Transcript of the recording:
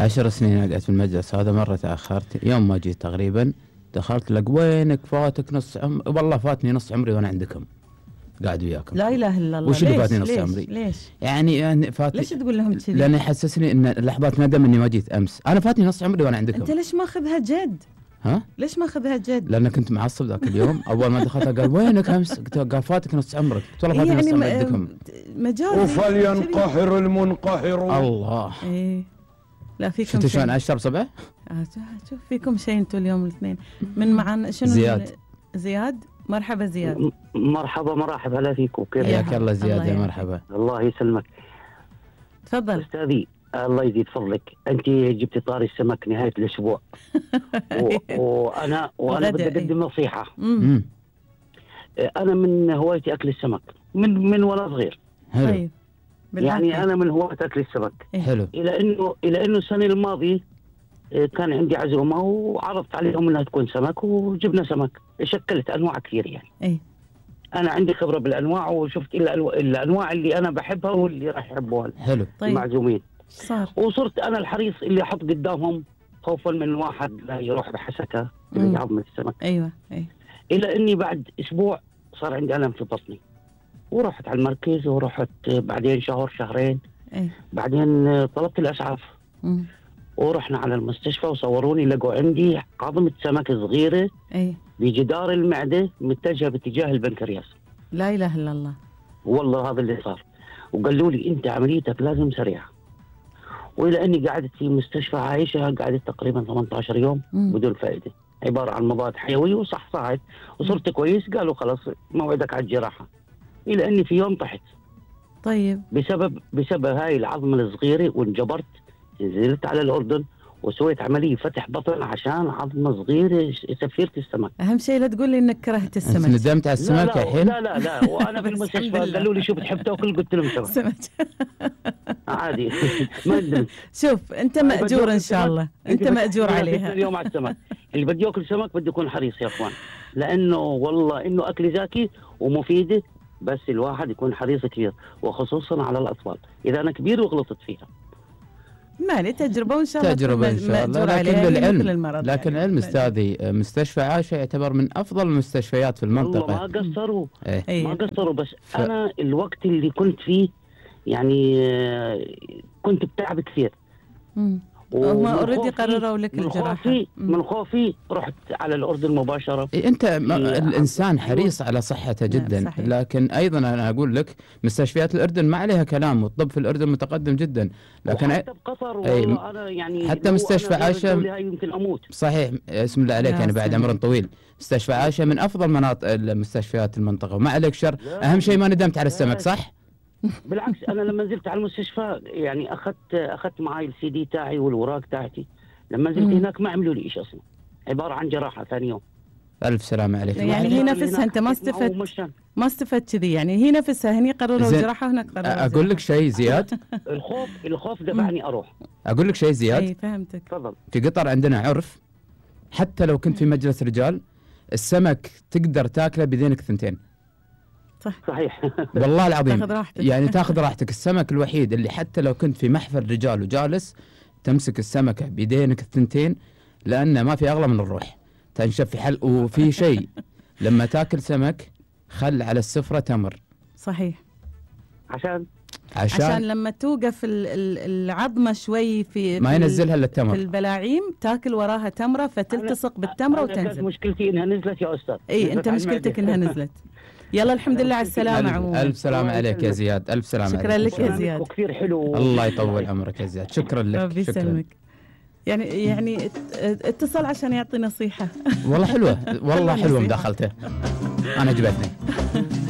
10 سنين قعدت في المجلس هذا، مرة تأخرت يوم ما جيت تقريبا دخلت لك وينك فاتك نص عمري، والله فاتني نص عمري وانا عندكم قاعد وياكم. لا اله الا الله. وش اللي فاتني نص عمري؟ ليش؟ يعني فاتني. ليش تقول لهم كذي؟ لأنه يحسسني ان لحظات ندم اني ما جيت امس، انا فاتني نص عمري وانا عندكم. انت ليش ماخذها جد؟ ها؟ ليش ماخذها جد؟ لأن كنت معصب ذاك اليوم، اول ما دخلت قال وينك امس؟ قال فاتك نص عمرك، قلت والله فاتني نص عمري عندكم. مجال. وفلينقهر المنقهر. الله. ايه لا فيكم شفت شلون اشرب صبع؟ شوف فيكم شيء انتم اليوم الاثنين. من معنا شنو؟ زياد. مرحبا زياد. مرحبا هلا فيكم. كيف حياك الله زياد؟ يا مرحبا. الله يسلمك. تفضل استاذي، الله يزيد فضلك. انت جبتي طاري السمك نهايه الاسبوع وانا بدي اقدم نصيحه. انا من هوايتي اكل السمك من وانا صغير. طيب يعني انا من هواة اكل السمك. حلو. الى انه السنه الماضيه كان عندي عزومه وعرضت عليهم انها تكون سمك وجبنا سمك، شكلت انواع كثير يعني. انا عندي خبره بالانواع وشفت الانواع اللي انا بحبها واللي راح يحبوها. حلو. المعزومين. صار. وصرت انا الحريص اللي احط قدامهم خوفا من الواحد لا يروح بحسكه اللي يعظم السمك. ايوه. الى اني بعد اسبوع صار عندي الم في بطني، ورحت على المركز ورحت بعدين شهرين. بعدين طلبت الاسعاف. ورحنا على المستشفى وصوروني، لقوا عندي عظمه سمك صغيره بجدار المعده متجهه باتجاه البنكرياس. لا اله الا الله. والله هذا اللي صار. وقالوا لي انت عمليتك لازم سريعه. والى اني قعدت في مستشفى عايشه، قعدت تقريبا 18 يوم بدون فائده، عباره عن مضاد حيوي وصحصحت وصرت كويس. قالوا خلاص موعدك على الجراحه. الى اني في يوم طحت. طيب بسبب هاي العظمه الصغيره، وانجبرت نزلت على الاردن وسويت عمليه فتح بطن عشان عظمه صغيره سفيره السمك. اهم شيء لا تقول لي انك كرهت السمك. انت ندمت على السمك الحين؟ لا وانا في المستشفى قالوا لي شو بتحب تاكل؟ قلت لهم سمك. عادي ما ندمت. شوف انت ماجور ان شاء الله، انت ماجور عليها. اليوم على السمك اللي بده ياكل سمك بده يكون حريص يا اخوان، لانه والله انه اكل زاكي ومفيده، بس الواحد يكون حريص كثير وخصوصا على الاطفال. اذا انا كبير وغلطت فيها مالي تجربه وان شاء الله. تجربه ان شاء الله. لكن العلم استاذي مستشفى عاشه يعتبر من افضل المستشفيات في المنطقه. والله ما قصروا بس انا الوقت اللي كنت فيه يعني كنت بتعب كثير. هم اوريدي قرروا لك الجراحه. من خوفي رحت على الاردن مباشره. انت الانسان حريص على صحته جدا. صحيح. لكن ايضا انا اقول لك مستشفيات الاردن ما عليها كلام، والطب في الاردن متقدم جدا. لكن حتى بقطر والله انا يعني حتى مستشفى عاشه يمكن اموت. صحيح. اسم الله عليك يعني بعد عمر طويل. مستشفى عاشه من افضل مناطق المستشفيات المنطقه، وما عليك شر. اهم شيء ما ندمت على السمك صح؟ بالعكس انا لما نزلت على المستشفى يعني اخذت معي السي دي تاعي والوراق تاعتي. لما نزلت هناك ما عملوا لي شيء اصلا، عباره عن جراحه ثاني يوم. الف سلامه عليك. يعني هي نفسها انت ما استفدت كذي، يعني هي نفسها هني قرروا الجراحه هناك قرروا. اقول لك شيء زياد. الخوف دفعني اروح. اقول لك شيء زياد. اي فهمتك. تفضل. في قطر عندنا عرف، حتى لو كنت في مجلس رجال السمك تقدر تاكله بيدينك ثنتين. صحيح. والله العظيم. تاخذ راحتك. يعني تاخذ راحتك. السمك الوحيد اللي حتى لو كنت في محفل رجال وجالس تمسك السمكه بيدينك الثنتين، لانه ما في اغلى من الروح تنشف في حل. وفي شيء لما تاكل سمك خل على السفره تمر. صحيح. عشان لما توقف العظمه شوي في ما ينزلها الا التمر. في البلاعيم تاكل وراها تمره فتلتصق بالتمره وتنزل. مشكلتي انها نزلت يا استاذ. اي انت مشكلتك انها نزلت. يلا الحمد لله على السلامه. عموما الف سلامه عليك يا زياد. الف سلامه. شكرا لك يا زياد. كثير حلو. الله يطول عمرك يا زياد. شكرا لك. ربي يسلمك. يعني اتصل عشان يعطي نصيحه. والله حلوه، والله حلوه مداخلته. انا عجبتني.